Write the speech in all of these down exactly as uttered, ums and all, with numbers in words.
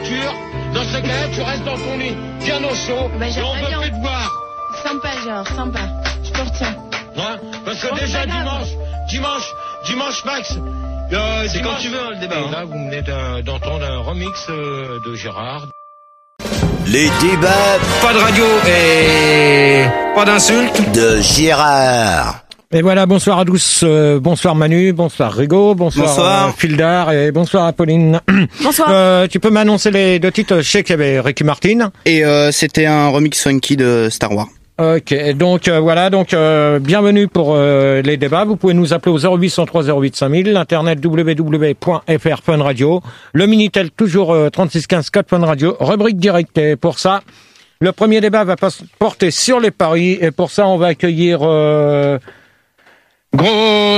voiture. Dans ce cas-là, tu restes dans ton lit, bien au chaud, bah, et on veut plus te voir. Sympa, Gérard, sympa. Je te retiens. Ouais, parce que bon, déjà dimanche, dimanche, dimanche max. Euh, c'est quand tu veux, le débat. Et là, vous venez d'entendre un remix euh, de Gérard. Les débats. Pas de radio et pas d'insultes. De Gérard. Et voilà, bonsoir à tous, euh, bonsoir Manu, bonsoir Rigaud, bonsoir, bonsoir. Euh, Fildar et bonsoir Apolline. Bonsoir. Euh, tu peux m'annoncer les deux titres? Je sais qu'il y avait Ricky Martin. Et euh, c'était un remix funky de Star Wars. Ok, donc euh, voilà, donc euh, bienvenue pour euh, les débats. Vous pouvez nous appeler au zéro huit cent trois zéro huit cinq mille, l'internet w w w point f r Fun Radio, le Minitel toujours euh, trente-six quinze code Fun Radio, rubrique directe. Et pour ça, le premier débat va porter sur les paris et pour ça on va accueillir euh, Gros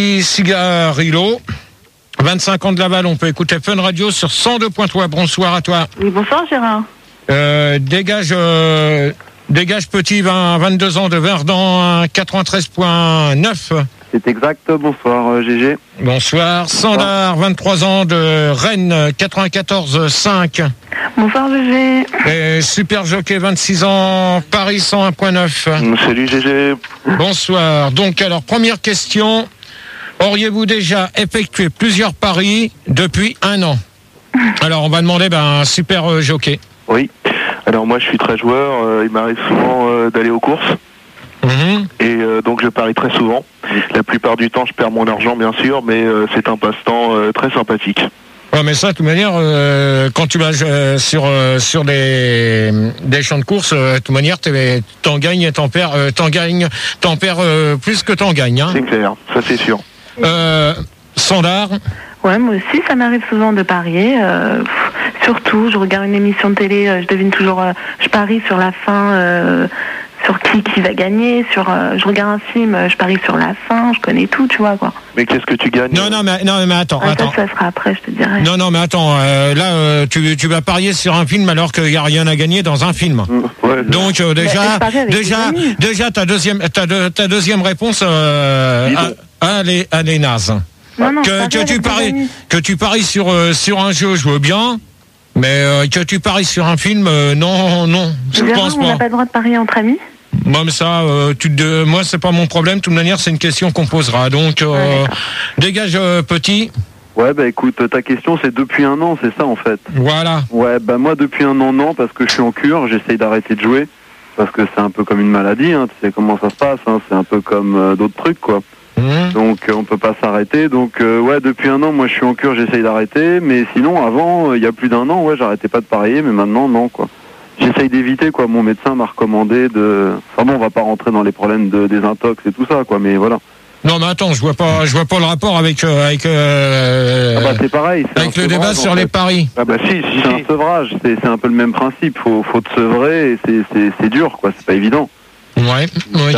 Cigarillo, vingt-cinq ans de Laval. On peut écouter Fun Radio sur cent deux point trois. Bonsoir à toi. Oui, bonsoir Gérard. Euh, dégage... Euh, Dégage Petit, vingt, vingt-deux ans de Verdun, quatre-vingt-treize point neuf. C'est exact, bonsoir G G. Bonsoir. Sandar, vingt-trois ans de Rennes, quatre-vingt-quatorze virgule cinq. Bonsoir G G. Et Super Jockey, vingt-six ans, Paris cent un virgule neuf. Salut G G. Bonsoir. Donc alors, première question. Auriez-vous déjà effectué plusieurs paris depuis un an? Alors on va demander ben, un Super Jockey. Oui. Alors moi je suis très joueur, euh, il m'arrive souvent euh, d'aller aux courses mmh. et euh, donc je parie très souvent. La plupart du temps je perds mon argent bien sûr, mais euh, c'est un passe-temps euh, très sympathique. Ouais, mais ça de toute manière, euh, quand tu vas euh, sur euh, sur des des champs de course, euh, de toute manière t'en gagnes, t'en perds, euh, t'en gagnes, t'en perds euh, plus que t'en gagnes. Hein. C'est clair, ça c'est sûr. Euh, Sandar. Ouais, moi aussi, ça m'arrive souvent de parier. Euh, surtout, je regarde une émission de télé, euh, je devine toujours, euh, je parie sur la fin, euh, sur qui qui va gagner. Sur, euh, je regarde un film, je parie sur la fin. Je connais tout, tu vois quoi. Mais qu'est-ce que tu gagnes? Non, non, mais non, mais attends, ah, attends. Ça, ça sera après, je te dirai. Non, non, mais attends. Euh, là, euh, tu tu vas parier sur un film alors qu'il y a rien à gagner dans un film. Mmh, ouais, donc euh, déjà, déjà, déjà, ta deuxième, ta, de, ta deuxième réponse, euh, à, à les, à les nazes. Non, non, que, que tu paries, que tu paries sur euh, sur un jeu, je veux bien, mais euh, que tu paries sur un film, euh, non, non, je Gérard, pense on pas. On n'a pas le droit de parier entre amis. Moi, mais ça, euh, tu de, moi, c'est pas mon problème. De toute manière, c'est une question qu'on posera. Donc, euh, ouais, dégage, euh, Petit. Ouais, bah écoute, ta question, c'est depuis un an, c'est ça en fait. Voilà. Ouais, bah moi depuis un an, non, parce que je suis en cure, j'essaye d'arrêter de jouer, parce que c'est un peu comme une maladie, hein, tu sais comment ça se passe, hein, c'est un peu comme euh, d'autres trucs, quoi. Mmh. Donc euh, on peut pas s'arrêter. Donc euh, ouais, depuis un an, moi je suis en cure, j'essaye d'arrêter. Mais sinon, avant, il euh, y a plus d'un an, ouais, j'arrêtais pas de parier. Mais maintenant, non, quoi. J'essaye d'éviter, quoi. Mon médecin m'a recommandé de. Enfin bon, on va pas rentrer dans les problèmes de désintox et tout ça, quoi. Mais voilà. Non, mais attends, je vois pas, je vois pas le rapport avec euh, avec. Euh, ah bah c'est pareil. C'est avec le sevrage, débat sur en fait. Les paris. Ah bah si, si c'est si. un sevrage. C'est c'est un peu le même principe. Faut faut te sevrer et c'est c'est c'est dur, quoi. C'est pas évident. Ouais, ok.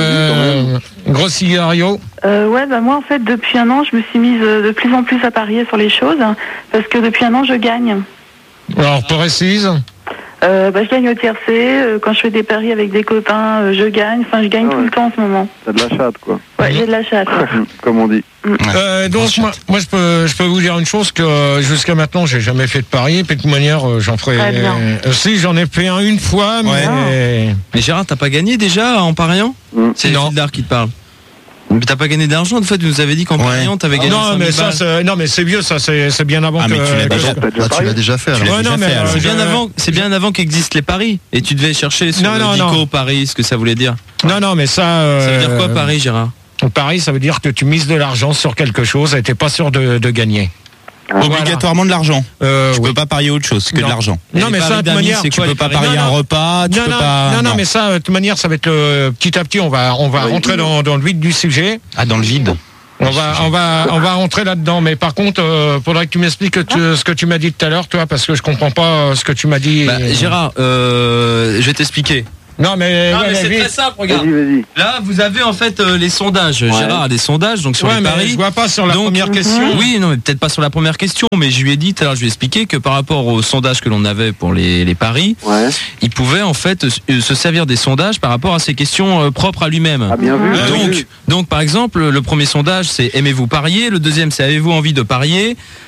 Euh, Gros Cigario. Euh, ouais, bah moi en fait depuis un an, je me suis mise de plus en plus à parier sur les choses parce que depuis un an, je gagne. Alors précise. Euh, bah, je gagne au tiercé, euh, quand je fais des paris avec des copains, euh, je gagne, enfin je gagne ah ouais. tout le temps en ce moment. T'as de la chatte quoi. Ouais, mmh. j'ai de la chatte. Ouais. Comme on dit. Mmh. Euh, donc moi, moi je peux je peux vous dire une chose que euh, jusqu'à maintenant j'ai jamais fait de pari, puis de toute manière euh, j'en ferai. Euh, si j'en ai fait un une fois, mais. Ouais. Mais Gérard, t'as pas gagné déjà en pariant? mmh. C'est Fildar qui te parle. Mais t'as pas gagné d'argent, en fait, tu nous avais dit qu'en ouais. pariant, t'avais gagné. Non, mais ça, c'est, non, mais c'est vieux, ça, c'est, c'est bien avant ah, que. Mais tu l'as déjà, que... ah, tu l'as déjà fait. Alors. Ouais, déjà non, mais fait, alors. C'est bien avant, c'est bien avant qu'existent les paris. Et tu devais chercher sur non, le Dico Paris, ce que ça voulait dire. Non, non, mais ça. Euh... Ça veut dire quoi, Paris, Gérard? Paris, ça veut dire que tu mises de l'argent sur quelque chose et t'es pas sûr de, de gagner. Obligatoirement de l'argent. Euh, tu oui. peux pas parier autre chose que non. de l'argent. Non, mais ça, de toute manière, c'est que tu peux pas parier un repas, tu non, peux non, pas. Non, non, non, mais ça, de toute manière, ça va être le petit à petit. On va, on va oui, rentrer oui. Dans, dans le vide du sujet. Ah, dans le vide. On va, on va, on va rentrer là-dedans. Mais par contre, euh, faudrait que tu m'expliques que tu, ce que tu m'as dit tout à l'heure, toi, parce que je comprends pas ce que tu m'as dit. Bah, Gérard, euh, je vais t'expliquer. Non mais, non, ouais, mais c'est vite. très simple, regarde. Vas-y, vas-y. Là, vous avez en fait euh, les sondages. Ouais. Gérard a des sondages donc sur ouais, les mais paris. Je vois pas sur la donc, première question. Oui, non, mais peut-être pas sur la première question, mais je lui ai dit, alors je lui ai expliqué que par rapport aux sondages que l'on avait pour les, les paris, ouais. il pouvait en fait se servir des sondages par rapport à ces questions euh, propres à lui-même. Ah, bien vu. Donc, bien vu. donc par exemple, le premier sondage c'est aimez-vous parier, le deuxième c'est avez-vous envie de parier,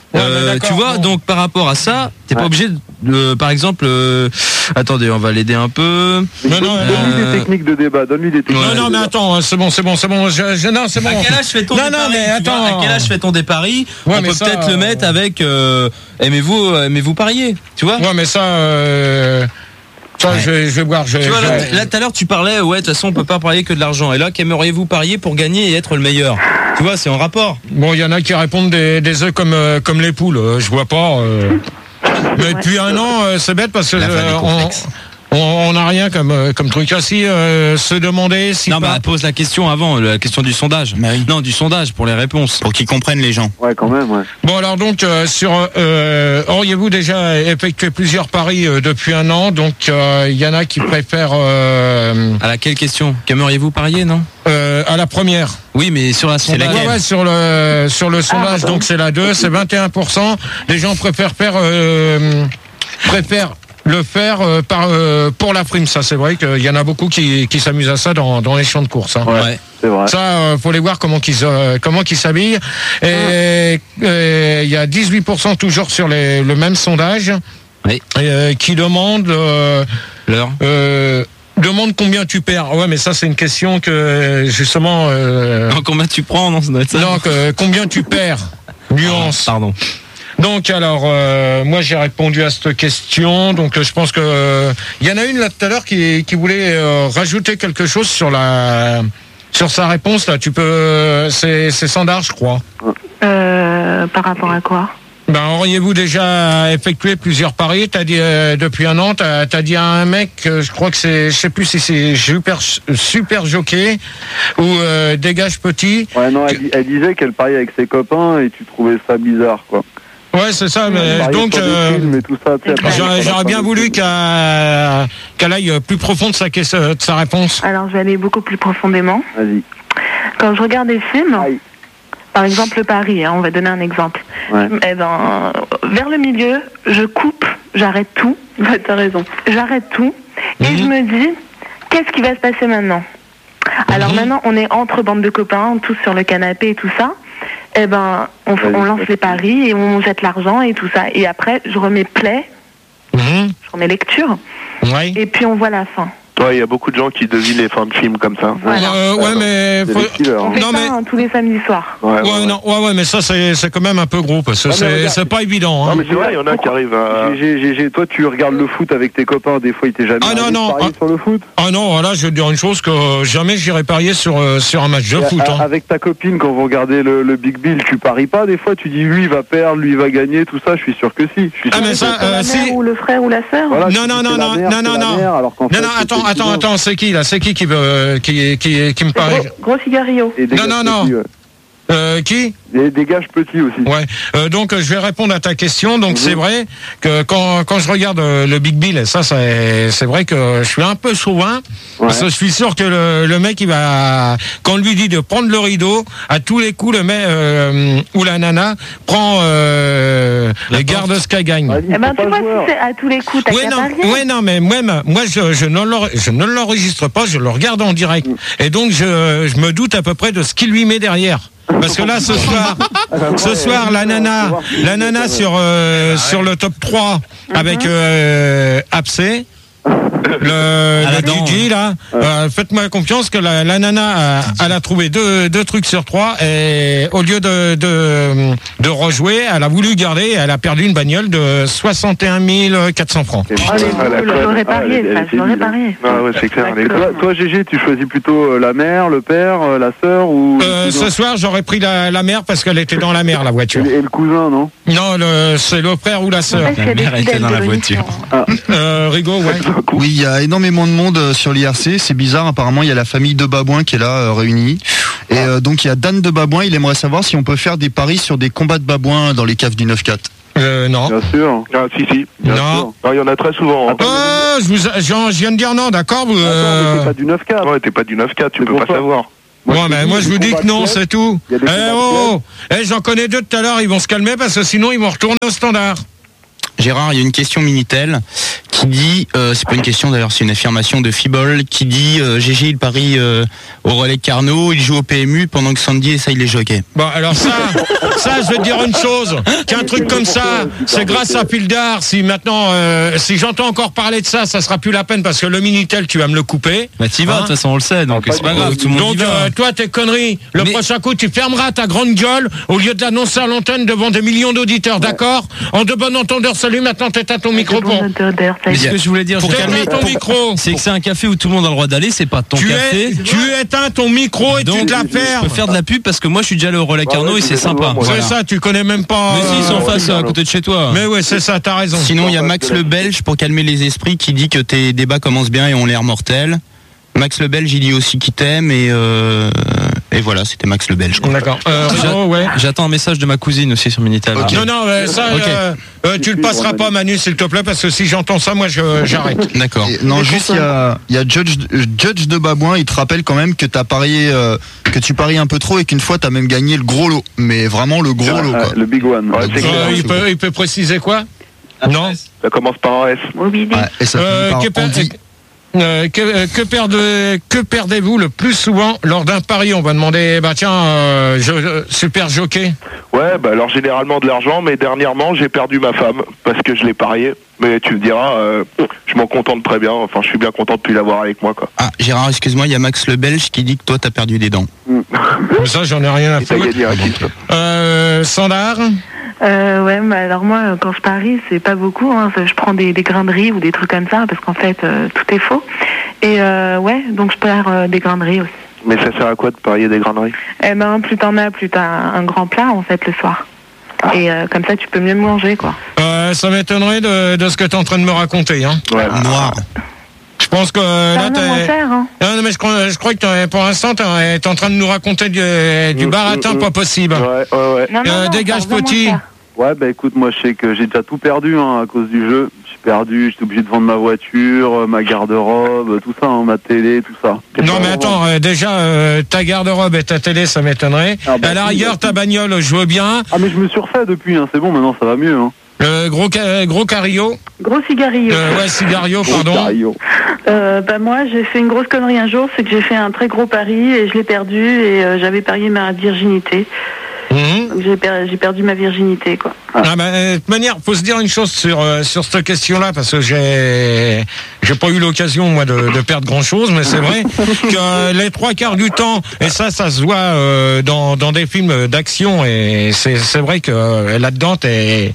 Euh, Ouais, tu vois, bon. donc par rapport à ça, t'es Ouais. pas obligé de, par exemple, euh, attendez, on va l'aider un peu. Non, non, Donne-lui euh, des techniques de débat, donne-lui des techniques. Non, de non, mais débat. attends, c'est bon, c'est bon, c'est bon. Je, je- non, c'est bon. À quel âge fait-on Non, des non, paris, mais tu vois, attends. À quel âge fait-on des paris? Ouais, On mais peut ça, peut-être le euh, mettre avec euh, aimez-vous, aimez-vous parier, tu vois? Ouais, mais ça, euh, ça, Ouais. je, vais- je vais voir. Je, Tu vois, là, je- là, tout à l'heure, tu parlais, ouais, de toute façon, on peut pas parier que de l'argent. Et là, qu'aimeriez-vous parier pour gagner et être le meilleur? Tu vois, c'est en rapport. Bon, il y en a qui répondent des, des œufs comme, euh, comme les poules. euh, Je vois pas. euh. Mais depuis un an, euh, c'est bête parce que La fin des euh, on complexes. on on n'a rien comme, euh, comme truc. Ah, si, euh, se demander si. Non, pas- bah, pose la question avant, la question du sondage. Bah oui. Non, du sondage pour les réponses. Pour qu'ils comprennent les gens. Ouais, quand même, ouais. Bon, alors donc, euh, sur. Euh, auriez-vous déjà effectué plusieurs paris euh, depuis un an? Donc, euh, il y en a qui préfèrent. Euh, À laquelle question? Qu'aimeriez-vous parier, non? euh, à la première. Oui, mais sur la sondage. Ouais, ouais, sur le sur le sondage, pardon. donc c'est la deux, c'est vingt et un pour cent. Les gens préfèrent faire euh, préfèrent le faire euh, par euh, pour la prime. Ça, c'est vrai qu'il y en a beaucoup qui, qui s'amusent à ça dans, dans les champs de course. Hein. Ouais. C'est vrai. Ça, euh, faut les voir comment qu'ils euh, comment qu'ils s'habillent. Et euh, il y a dix-huit pour cent toujours sur les, le même sondage, Oui. euh, qui demande euh, L'heure. euh, demande combien tu perds. Ouais, mais ça c'est une question que justement. Euh, Non, combien tu prends? Non, ça doit être ça. donc, euh, combien tu perds? Nuance. Pardon. Donc, alors, euh, moi, j'ai répondu à cette question. Donc, euh, je pense que euh, il y en a une là tout à l'heure qui, qui voulait euh, rajouter quelque chose sur la sur sa réponse. Là, tu peux. C'est c'est Sandar, je crois. Euh, par rapport à quoi? Ben, auriez-vous déjà effectué plusieurs paris? T'as dit euh, depuis un an, t'as as dit à un mec, euh, je crois que c'est, je sais plus si c'est super super jockey ou euh, dégage petit. Ouais, non, elle, di- elle disait qu'elle pariait avec ses copains et tu trouvais ça bizarre, quoi. Ouais, c'est ça. Mais Elle pariait donc. sur des euh, films et tout ça, tu sais, elle pariait J'aurais sur la j'aurais bien fin des voulu films. qu'elle qu'elle aille plus profond de sa, question- de sa réponse. Alors, je vais aller beaucoup plus profondément. Vas-y. Quand je regarde des films, Aïe. par exemple le Paris, hein, on va donner un exemple. Ouais. Eh ben, vers le milieu, je coupe, j'arrête tout. Bah, t'as raison. J'arrête tout et Mhm. je me dis, qu'est-ce qui va se passer maintenant? Alors Mhm. maintenant, on est entre bandes de copains, tous sur le canapé et tout ça. Eh ben, on, Vas-y, on lance vas-y. les paris et on jette l'argent et tout ça. Et après, je remets play, Mhm. je remets lecture Ouais. et puis on voit la fin. Ouais, il y a beaucoup de gens qui devinent les fins de films comme ça. Voilà. Euh, ouais, mais C'est faut- des killers, On hein. fait Non, ça mais- hein, tous les samedis soirs. Ouais, ouais, ouais, ouais. non, ouais, ouais, mais ça c'est c'est quand même un peu gros parce que Ouais, mais c'est regarde, c'est pas évident. Non, Hein. mais c'est vrai, il y en a qui arrivent à. G G, G G, toi tu regardes le foot avec tes copains, des fois il t'est jamais Ah, non, arrivé de non, parier ah. sur le foot. Ah non, là je vais te dire une chose que jamais j'irai parier sur euh, sur un match de Et foot. a- Hein. Avec ta copine, quand vous regardez le, le Big Bill, tu paries pas des fois, tu dis lui il va perdre, lui il va gagner, tout ça, je suis sûr que si. Je suis Ah, sûr mais que ça, c'est- euh, la si- mère ou le frère ou la sœur. Voilà, Non, tu non, dis non, c'est la non, mère, non, c'est non, la non. mère, alors qu'en Non, fait, non, c'est attends, tes attends, cousins. attends, c'est qui là? C'est qui qui veut qui qui qui me parie? Gros, gros cigarillo. Et des Non, gages non, non. petits, ouais. Euh, qui? Et des gages petits aussi. Ouais. Euh, donc euh, je vais répondre à ta question. Donc Mhm. c'est vrai que quand quand je regarde euh, le Big Bill, et ça c'est c'est vrai que je suis un peu chauvin parce que je suis sûr que le, le mec il va quand on lui dit de prendre le rideau à tous les coups le mec euh, ou la nana prend euh, La le garde ce qu'elle gagne. Ouais, il Eh ben, faut tu pas vois, joueur. si c'est à tous les coups, t'as Ouais qu'à non, parier. ouais non, mais moi, ma- moi je, je ne l'en- je ne l'enregistre pas, je le regarde en direct. Et donc je, je me doute à peu près de ce qu'il lui met derrière. Parce que là ce soir, ce soir la nana, la nana sur euh, sur le top trois avec euh, Abcé. Le, À la le dent, D J là, euh, faites-moi confiance que la, la nana a, elle a trouvé deux, deux trucs sur trois et au lieu de, de, de rejouer, elle a voulu garder et elle a perdu une bagnole de soixante et un mille quatre cents francs. Ah, mais Ah, la je conne. l'aurais Ah, parié, elle- elle ça, était je l'aurais nulle. parié. Ah ouais, c'est clair. les- Toi, toi, G G, tu choisis plutôt euh, la mère, le père, euh, la sœur ou Euh, le cousin ce soir, j'aurais pris la, la mère parce qu'elle était dans la mer, la et, voiture. et le cousin, non? Non, le, c'est le frère ou la sœur. Parce qu'il y a des mère était fidèles dans de la l'émission. voiture. Euh, Rigaud, ouais. Oui, il y a énormément de monde euh, sur l'I R C, c'est bizarre, apparemment il y a la famille de Babouin qui est là euh, réunie. Et euh, donc il y a Dan de Babouin, il aimerait savoir si on peut faire des paris sur des combats de babouins dans les caves du neuf quatre. Euh, non. Bien sûr. Ah, si, si. Bien Non. sûr. Ah, il y en a très souvent. hein. Oh, je, vous, j'en- je viens de dire non, d'accord vous, Attends, mais euh, c'est pas du neuf quatre. Ouais, t'es pas du neuf quatre, tu C'est peux pour pas ça. savoir. Ouais, je te mais dis, moi je des vous dis combats que non, de c'est tout. Il y a des Eh combats de oh, eh, j'en connais deux tout à l'heure, ils vont se calmer parce que sinon ils vont retourner au standard. Gérard, il y a une question Minitel qui qui dit, euh, c'est pas une question d'ailleurs, c'est une affirmation de Fibol qui dit euh, G G il parie euh, au relais Carnot, il joue au P M U pendant que Sandy essaye les jockeys. Bon, alors ça, ça, je vais te dire une chose, qu'un truc comme ça, c'est grâce à Pildar. Si maintenant, euh, si j'entends encore parler de ça, ça sera plus la peine parce que le Minitel, tu vas me le couper. Bah t'y vas, de Hein toute façon on le sait, donc c'est pas grave, tout le monde Donc y va. euh, toi, tes conneries, le Mais- prochain coup, tu fermeras ta grande gueule au lieu de l'annoncer à l'antenne devant des millions d'auditeurs, d'accord? En de bon entendeur, salut, maintenant t'éteins ton micro pour... Mais ce que je voulais dire, Pour je- calmer ton micro. c'est que c'est un café où tout le monde a le droit d'aller, c'est pas ton Tu, café. es, tu éteins ton micro et Donc, tu te la je fermes. peux faire de la pub parce que moi je suis déjà allé au relais Carnot et c'est sympa. C'est Voilà. ça, tu connais même pas... Mais si, ils sont en euh, face à côté de chez toi. Mais ouais, c'est ça, t'as raison. Sinon, il y a Max le Belge pour calmer les esprits qui dit que tes débats commencent bien et ont l'air mortels. Max le Belge, il dit aussi qu'il t'aime et, euh, et voilà, c'était Max le Belge. D'accord. Euh, J'a- Renaud, ouais. J'attends un message de ma cousine aussi sur Minitel. Ok. Non, non, euh, ça, Ok. euh, euh, tu le passeras pas, Manu, s'il te plaît, parce que si j'entends ça, moi, je- j'arrête. D'accord. Et non, juste il y a, il y a Judge, Judge de Babouin, il te rappelle quand même que t'as parié, euh, que tu paries un peu trop et qu'une fois t'as même gagné le gros lot, mais vraiment le gros lot. Quoi. Le big one. Ouais, c'est clair. Euh, il, peut, il peut préciser quoi? Non. Ça commence par un S. Ouais, et ça Euh, finit que, par per- Andy. euh, que, euh, que, perdez, que perdez-vous le plus souvent lors d'un pari? On va demander, bah tiens, euh, je- euh, super jockey. Ouais, bah alors généralement de l'argent, mais dernièrement j'ai perdu ma femme parce que je l'ai parié. Mais tu me diras, euh, je m'en contente très bien. Enfin, je suis bien content de plus l'avoir avec moi, quoi. Ah, Gérard, excuse-moi, il y a Max le Belge qui dit que toi, t'as perdu des dents. Mais ça, j'en ai rien à Et t'as foutre. gagné un kiff. Euh, Sandar. Euh, ouais, mais alors moi, euh, quand je parie, c'est pas beaucoup. Hein. Je prends des, des grains de riz ou des trucs comme ça, parce qu'en fait, euh, tout est faux. Et euh, ouais, donc je perds euh, des grains de riz aussi. Mais ça sert à quoi de parier des graineries? Eh ben, plus t'en as, plus t'as un, un grand plat, en fait, le soir. Et euh, comme ça, tu peux mieux manger, quoi. Euh, ça m'étonnerait de, de ce que tu es en train de me raconter. Hein. Ouais. Noir. Je pense que euh, C'est là, un t'es... inventaire, hein. Non, non, mais je crois, je crois que t'es- pour l'instant, tu es en train de nous raconter du, du Mm, baratin mm, pas mm. possible. Ouais, ouais, ouais. Non, non, Euh, non, dégage, c'est un petit. inventaire. Ouais, bah écoute, moi je sais que j'ai déjà tout perdu hein, à cause du jeu. J'ai perdu, j'étais obligé de vendre ma voiture, euh, ma garde-robe, tout ça, hein, ma télé, tout ça. Non, mais attends, euh, déjà, euh, ta garde-robe et ta télé, ça m'étonnerait. Ah, bah, à la oui, rigueur, bah, ta bagnole, je veux bien. Ah mais je me suis refait depuis, hein, c'est bon, maintenant ça va mieux. Hein. Le gros, ca- gros cario. Gros cigarillo. Euh, ouais, cigario, pardon. Cario. Euh, bah moi j'ai fait une grosse connerie un jour, c'est que j'ai fait un très gros pari et je l'ai perdu et euh, j'avais parié ma virginité. Mhm. Donc j'ai, per- j'ai perdu ma virginité quoi. Ah bah, de toute manière, faut se dire une chose sur euh, sur cette question-là, parce que j'ai j'ai pas eu l'occasion moi de, de perdre grand-chose, mais c'est vrai que euh, les trois quarts du temps, et ça, ça se voit euh, dans dans des films d'action, et c'est c'est vrai que euh, là-dedans t'es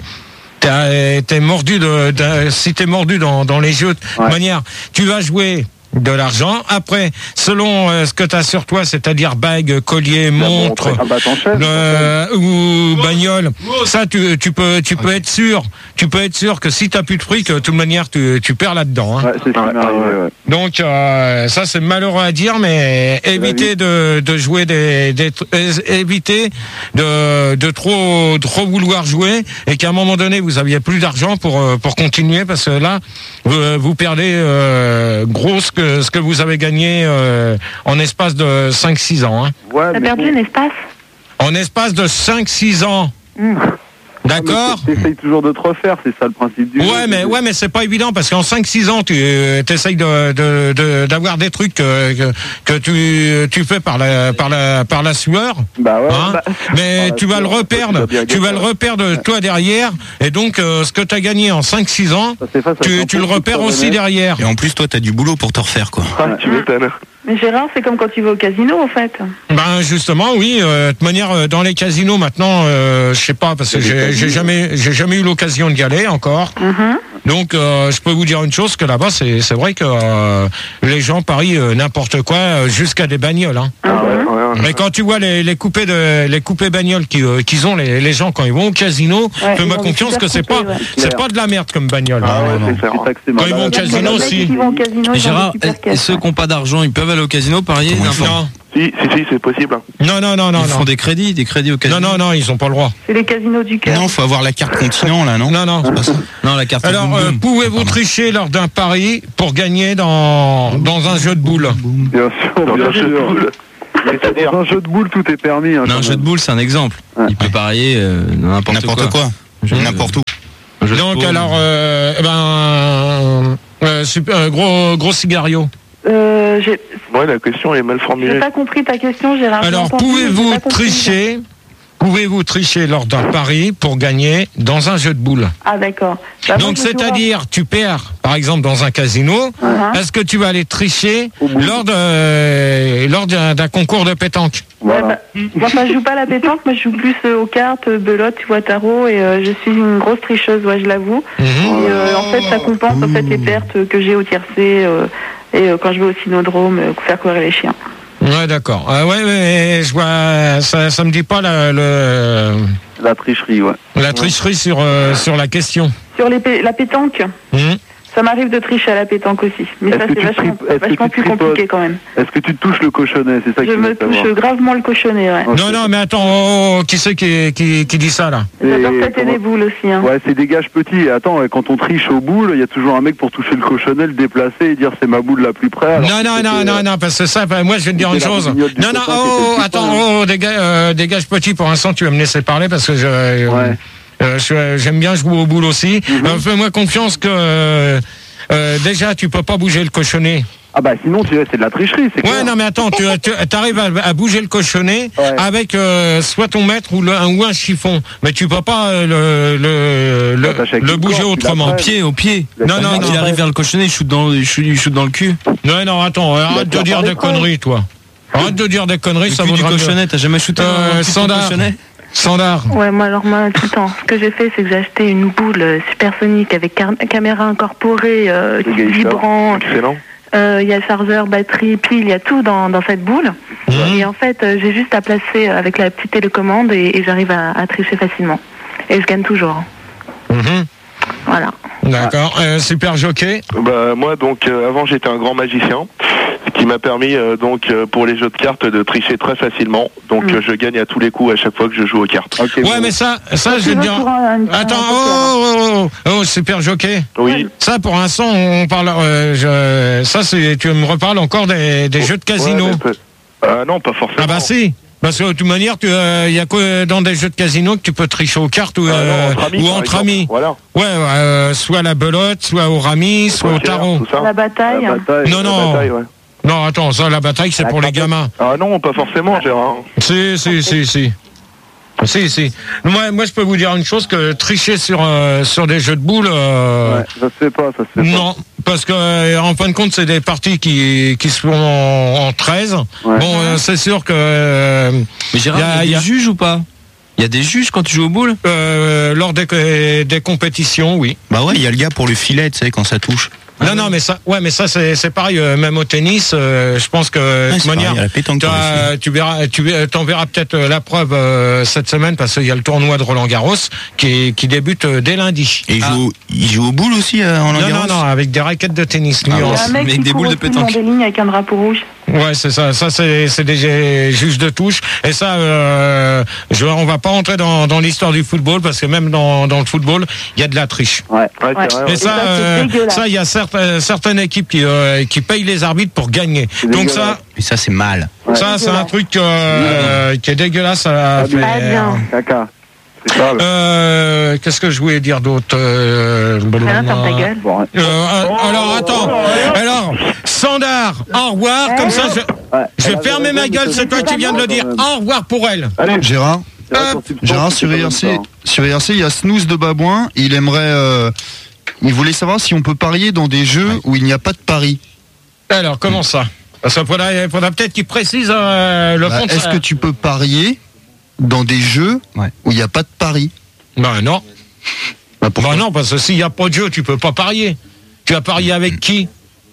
t'es t'es mordu de, de si t'es mordu dans dans les jeux de Ouais. manière, tu vas jouer de l'argent. Après, selon euh, ce que tu as sur toi, c'est-à-dire bague, collier, montre, Ah bah t'enchaînes. euh, ou bagnole, ça tu, tu peux tu peux être sûr, tu peux être sûr que si t'as plus de fric, de toute manière tu, tu perds là-dedans. Hein. Ouais, c'est ce qui Ouais, m'est arrivé, ouais. ouais. Donc euh, ça c'est malheureux à dire, mais évitez de, de jouer des, des tr- évitez de, de trop trop vouloir jouer et qu'à un moment donné vous aviez plus d'argent pour euh, pour continuer, parce que là vous, vous perdez euh, gros ce que ce que vous avez gagné euh, en espace de cinq six ans. Hein. Ouais, T'as mais perdu bon. un espace. En espace de cinq six ans. Mmh. D'accord. Ah, mais T'essayes toujours de te refaire, c'est ça le principe du jeu. Ouais, mais ouais, mais c'est pas évident parce qu'en cinq six ans, tu euh, essayes de, de, de d'avoir des trucs que, que, que tu tu fais par la par la par la sueur. Bah ouais. Hein, bah, mais par tu la vas le sueur, reperdre, tu dois bien tu vas le gagner. reperdre toi derrière, et donc euh, ce que tu as gagné en cinq six ans, Ça fait face à tu, un tu le peu repères tout aussi ça, derrière. Et en plus, toi, t'as du boulot pour te refaire, quoi. Ah, tu m'étonnes. Mais Gérard, c'est comme quand tu vas au casino en fait. Ben justement, oui. euh, De toute manière, euh, dans les casinos maintenant, euh, je sais pas parce que j'ai j'ai jamais j'ai jamais eu l'occasion d'y aller encore. Mhm. Donc, euh, je peux vous dire une chose, que là-bas, c'est c'est vrai que euh, les gens parient euh, n'importe quoi, euh, jusqu'à des bagnoles. Hein. Ah ouais, ouais, ouais. Mais quand tu vois les, les coupés de les coupés bagnoles qui, euh, qu'ils ont les, les gens quand ils vont au casino, Ouais, fais-moi ils ont des confiance super que c'est pas coupés, ouais. c'est pas de la merde comme bagnole. Ah hein. ouais, c'est clair. c'est ça que c'est Quand ils malade. vont au casino, Les mecs si. qui vont au casino, ils ont Gérard, des super et caisses, ceux ouais. qui n'ont pas d'argent, ils peuvent aller au casino parier n'importe. Non, Si, si, si, c'est possible. non, non, non, non, Ils non. font des crédits, des crédits au casino. Non, non, non, ils ont pas le droit. C'est les casinos du cœur. Non, faut avoir la carte continent, là, non? Non, non. C'est pas ça. Non, la carte. Alors, boum, euh, boum. pouvez-vous tricher lors d'un pari pour gagner dans dans un jeu de boules? Bien sûr, Dans bien un jeu de sûr. boules. C'est-à-dire, Dans un jeu de boules, tout est permis. Hein, Non, un quand jeu de même. boules, c'est un exemple. Ouais. Il peut parier euh, n'importe quoi. N'importe quoi. Je- N'importe où. Un jeu de Donc paume. alors, euh, eh ben, super, euh, gros, gros cigario. Euh, j'ai... Ouais, la question est mal formulée. J'ai pas compris ta question, Gérard. Alors, pouvez-vous tricher Pouvez-vous tricher lors d'un pari pour gagner dans un jeu de boules? Ah, d'accord. Bah, donc, c'est-à-dire, tu perds, par exemple, dans un casino, uh-huh. Est-ce que tu vas aller tricher lors, de, euh, lors d'un, d'un concours de pétanque? Voilà. Ouais, bah, moi, moi, je joue pas à la pétanque, moi, je joue plus euh, aux cartes, belote, tu vois, tarot, et euh, je suis une grosse tricheuse, ouais, je l'avoue. Mm-hmm. Et euh, en fait, ça compense, en fait, les pertes que j'ai au tiercé, euh, et euh, quand je vais au cynodrome, euh, faire courir les chiens. Ouais, d'accord. Euh, ouais, mais je vois, ça, ça me dit pas la, le. La tricherie, ouais. La tricherie sur euh, sur la question. Sur les pé- la pétanque. Mmh. Ça m'arrive de tricher à la pétanque aussi, mais est-ce ça c'est vachement, tri- vachement plus compliqué quand même. Est-ce que tu te touches le cochonnet, c'est ça Je me touche savoir. gravement le cochonnet, ouais. Non, non, mais attends, oh, oh, qui c'est qui, qui, qui dit ça là? J'adore tâter des boules aussi. Hein. Ouais, c'est des gages petits. Attends, quand on triche aux boules, il y a toujours un mec pour toucher le cochonnet, le déplacer et dire c'est ma boule la plus près. Non, non, non, non, non, parce que ça, moi je vais te dire une chose. Non, non, oh, attends, oh, des, ga- euh, des gages petits pour l'instant, tu vas me laisser parler parce que je. Euh, ouais. euh, je, j'aime bien jouer aux boules aussi. Mm-hmm. Euh, fais-moi confiance que. Euh, Euh, déjà, tu peux pas bouger le cochonnet. Ah bah sinon, tu c'est de la tricherie. C'est ouais, clair. non mais attends, tu, tu arrives à, à bouger le cochonnet ouais. avec euh, soit ton maître ou, le, un, ou un chiffon, mais tu peux pas euh, le le, le, le bouger corps, autrement. Au pied, au pied. Non, non, non. Il arrive vers le cochonnet, il shoot dans, il shoot, il shoot dans le cul. Non, non, attends, arrête de dire des conneries, toi. Arrête de dire des conneries, ça vaudra du cochonnet. T'as jamais shooté euh, un cochonnet? Standard. Ouais, moi alors moi tout le temps. Ce que j'ai fait, c'est que j'ai acheté une boule euh, supersonique avec car- caméra incorporée, euh, vibrant. Excellent. Il euh, y a chargeur, batterie, pile, il y a tout dans, dans cette boule. Mmh. Et en fait, euh, j'ai juste à placer avec la petite télécommande et, et j'arrive à, à tricher facilement. Et je gagne toujours. Mmh. Voilà. D'accord. Euh, super jockey. Bah moi donc euh, avant j'étais un grand magicien, ce qui m'a permis euh, donc euh, pour les jeux de cartes de tricher très facilement. Donc mmh. euh, je gagne à tous les coups à chaque fois que je joue aux cartes. Okay, ouais bon. mais ça, ça je vais te dire. Un, Attends, un oh, oh, oh, oh, super jockey. Oui. Ça pour l'instant on parle. Euh, je, ça c'est, tu me reparles encore des, des oh, jeux de casino. Ouais, peut... euh, non pas forcément. Ah bah si. Parce que de toute manière, il euh, y a que dans des jeux de casino que tu peux tricher aux cartes ou, euh, ah non, entre amis. Ou entre amis. Voilà. Ouais, euh, soit la belote, soit au rami, soit au tarot. La bataille. La bataille. Non, non. La bataille, ouais. Non, attends, ça, la bataille, c'est la pour bataille. Les gamins. Ah non, pas forcément, Gérard. Si, si, si, si. Si, si. Moi, moi, je peux vous dire une chose, que tricher sur, euh, sur des jeux de boules... Euh, ouais, ça se fait pas, ça se fait non, pas. parce que, euh, en fin de compte, c'est des parties qui, qui se font en, en treize. Ouais. Bon, euh, c'est sûr que... Euh, Mais Gérard, il y a, y a des juges ou pas? Il y a des juges quand tu joues aux boules? euh, Lors des, des compétitions, oui. Bah ouais, il y a le gars pour le filet, tu sais, quand ça touche. Non, non, mais ça, ouais, mais ça, c'est, c'est pareil, euh, même au tennis, euh, je pense que, ouais, de manière, tu verras, tu t'en verras peut-être euh, la preuve, euh, cette semaine, parce qu'il y a le tournoi de Roland Garros, qui, qui débute euh, dès lundi. Et il ah. joue, il joue aux boules aussi, euh, en Roland Garros? Non, non, non, avec des raquettes de tennis, ah, nuance. Il y a un mec avec des boules de pétanque. Des lignes avec un drapeau rouge. Ouais, c'est ça, ça, c'est, c'est des juges de touche, et ça, euh, je, on va pas rentrer dans, dans l'histoire du football, parce que même dans, dans le football, il y a de la triche. Ouais, ouais, ouais. c'est vrai. Et, et ça, ça, euh, ça, il y a certaines, certaines équipes qui, euh, qui payent les arbitres pour gagner. Donc ça, et ça c'est mal. Ouais. Ça c'est un truc euh, qui est dégueulasse à faire. Ah bien. Caca. C'est ça, euh, qu'est-ce que je voulais dire d'autre euh, ah, non, ta gueule. Euh, euh, alors attends. Alors Sandar, au revoir. Comme ça, je, ouais. je vais fermer ma gueule. C'est toi qui viens de le dire. Au revoir pour elle. Allez, Gérard. Euh, Gérard sur I R C, sur I R C, il y a Snooze de Babouin. Il aimerait. Euh, Il voulait savoir si on peut parier dans des jeux ouais. où il n'y a pas de pari. Alors, comment ça? Parce qu'il faudra, faudra peut-être qu'il précise euh, le bah, fond de Est-ce ça. que tu peux parier dans des jeux ouais. où il n'y a pas de pari? Ben non. Bah, ben non, parce que s'il n'y a pas de jeu, tu peux pas parier. Tu vas parier avec qui?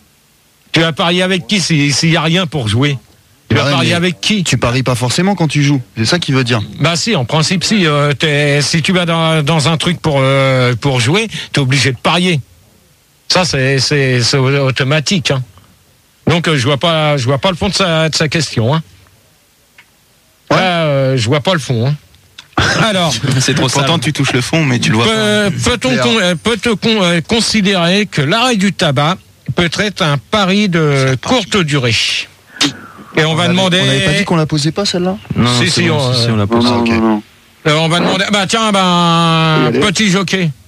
Tu vas parier avec qui s'il n'y a rien pour jouer? Tu vas bah, parier avec qui? Tu paries pas forcément quand tu joues. C'est ça qu'il veut dire. Bah si, en principe si. Euh, si tu vas dans, dans un truc pour euh, pour jouer, t'es obligé de parier. Ça c'est c'est, c'est automatique. Hein. Donc euh, je vois pas je vois pas le fond de sa de sa question. Hein. Ouais. Là, euh, je vois pas le fond. Hein. Alors, c'est trop content, tu touches le fond, mais tu le vois peut, pas. Peut-on con, peut-on con, euh, considérer que l'arrêt du tabac peut être un pari de courte durée? Et on, on va avait, demander. On n'avait pas dit qu'on la posait pas celle-là? Non, si, si, bon, on, si, si, on la pose. Non, okay. non, non. Euh, on va demander. Bah tiens, bah, petit jockey.